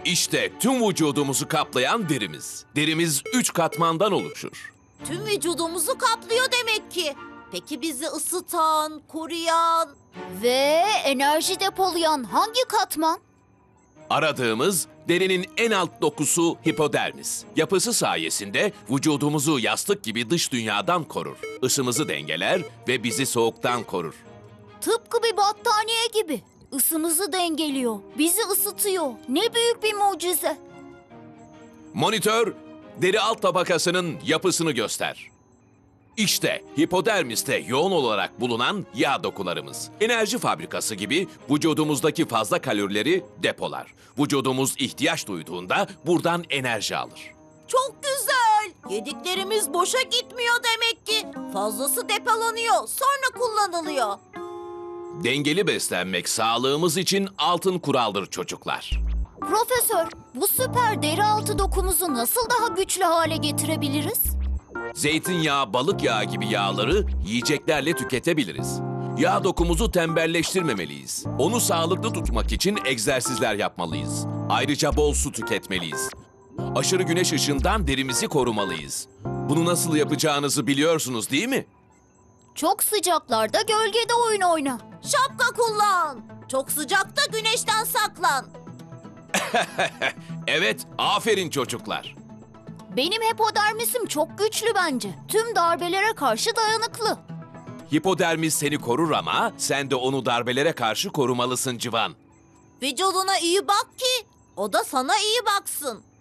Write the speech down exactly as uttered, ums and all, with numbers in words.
İşte tüm vücudumuzu kaplayan derimiz. Derimiz üç katmandan oluşur. Tüm vücudumuzu kaplıyor demek ki. Peki bizi ısıtan, koruyan... Ve enerji depolayan hangi katman? Aradığımız derinin en alt dokusu hipodermis. Yapısı sayesinde vücudumuzu yastık gibi dış dünyadan korur. Isımızı dengeler ve bizi soğuktan korur. Tıpkı bir battaniye gibi. Isımızı dengeliyor, bizi ısıtıyor. Ne büyük bir mucize. Monitör, deri alt tabakasının yapısını göster. İşte hipodermiste yoğun olarak bulunan yağ dokularımız. Enerji fabrikası gibi vücudumuzdaki fazla kalorileri depolar. Vücudumuz ihtiyaç duyduğunda buradan enerji alır. Çok güzel. Yediklerimiz boşa gitmiyor demek ki. Fazlası depolanıyor, sonra kullanılıyor. Dengeli beslenmek sağlığımız için altın kuraldır çocuklar. Profesör, bu süper deri altı dokumuzu nasıl daha güçlü hale getirebiliriz? Zeytinyağı, balık yağı gibi yağları yiyeceklerle tüketebiliriz. Yağ dokumuzu tembelleştirmemeliyiz. Onu sağlıklı tutmak için egzersizler yapmalıyız. Ayrıca bol su tüketmeliyiz. Aşırı güneş ışığından derimizi korumalıyız. Bunu nasıl yapacağınızı biliyorsunuz değil mi? Çok sıcaklarda gölgede oyun oyna. Şapka kullan. Çok sıcakta güneşten saklan. Evet, aferin çocuklar. Benim hipodermisim çok güçlü bence. Tüm darbelere karşı dayanıklı. Hipodermis seni korur ama sen de onu darbelere karşı korumalısın Civan. Vücuduna iyi bak ki o da sana iyi baksın.